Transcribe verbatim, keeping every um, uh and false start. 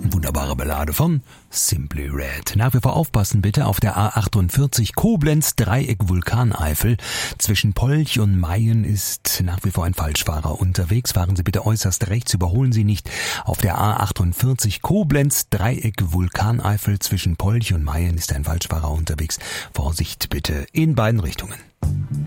Wunderbare Ballade von Simply Red. Nach wie vor aufpassen bitte auf der A achtundvierzig Koblenz Dreieck Vulkaneifel. Zwischen Polch und Mayen ist nach wie vor ein Falschfahrer unterwegs. Fahren Sie bitte äußerst rechts, überholen Sie nicht. Auf der A achtundvierzig Koblenz Dreieck Vulkaneifel zwischen Polch und Mayen ist ein Falschfahrer unterwegs. Vorsicht bitte in beiden Richtungen.